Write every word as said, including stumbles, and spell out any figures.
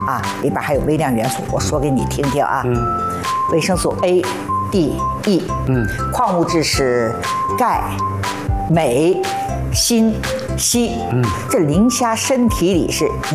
啊，里边还有微量元素，我说给你听听啊。嗯，维生素 A、D、E。嗯，矿物质是钙、镁、锌、硒。嗯，这磷虾身体里是